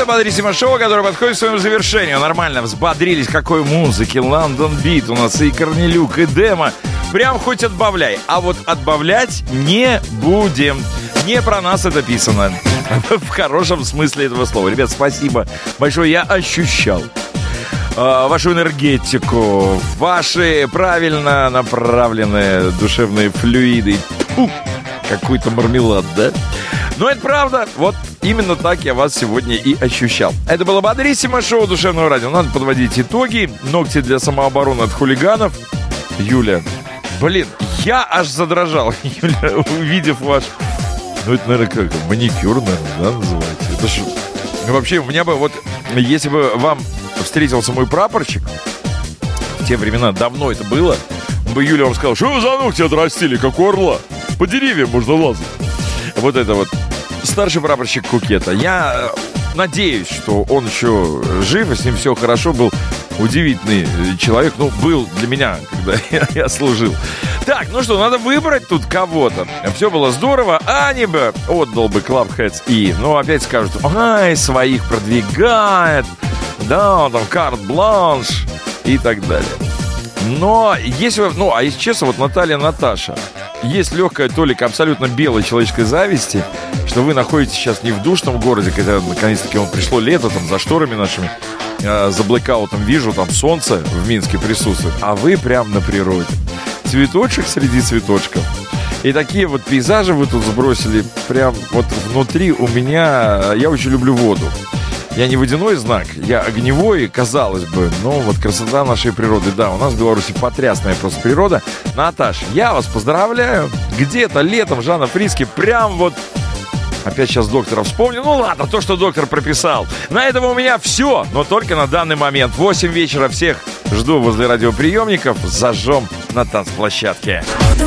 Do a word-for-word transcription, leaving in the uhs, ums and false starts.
Это Бодрисимо шоу, которое подходит к своему завершению. Нормально взбодрились. Какой музыки. Лондон Бит у нас и Корнелюк, и Демо. Прям хоть отбавляй. А вот отбавлять не будем. Не про нас это писано. В хорошем смысле этого слова. Ребят, спасибо большое. Я ощущал э, вашу энергетику, ваши правильно направленные душевные флюиды. Фу, какой-то мармелад, да? Но это правда. Вот именно так я вас сегодня и ощущал. Это было Бодрисимо шоу Душевного радио. Надо подводить итоги. Ногти для самообороны от хулиганов. Юля, блин, я аж задрожал, Юля, увидев ваш... Ну, это, наверное, как маникюр, наверное, да, называется. Это ж... Ну, вообще, у меня бы вот... Если бы вам встретился мой прапорщик, в те времена, давно это было, бы Юля вам сказала, что вы за ногти отрастили, как у орла? По деревьям можно лазать. Вот это вот. Старший прапорщик Кукета. Я надеюсь, что он еще жив, и с ним все хорошо. Был удивительный человек. Ну, был для меня, когда я, я служил. Так, ну что, надо выбрать тут кого-то. Все было здорово. Ани бы отдал бы Clubheads и, ну, опять скажут, ай, своих продвигает. Да, там, карт-бланш и так далее. Но если вы, ну, а если честно, вот Наталья, Наташа, есть легкая толика абсолютно белой человеческой зависти, что вы находитесь сейчас не в душном городе, когда наконец-таки он пришло лето, там за шторами нашими, э, за блэкаутом вижу, там солнце в Минске присутствует, а вы прям на природе. Цветочек среди цветочков. И такие вот пейзажи вы тут сбросили прям вот внутри у меня. Я очень люблю воду. Я не водяной знак, я огневой, казалось бы, но вот красота нашей природы. Да, у нас в Беларуси потрясная просто природа. Наташ, я вас поздравляю. Где-то летом Жанна Фриске прям вот... Опять сейчас доктора вспомню. Ну ладно, то, что доктор прописал. На этом у меня все, но только на данный момент. восемь вечера всех жду возле радиоприемников. Зажжем на танцплощадке.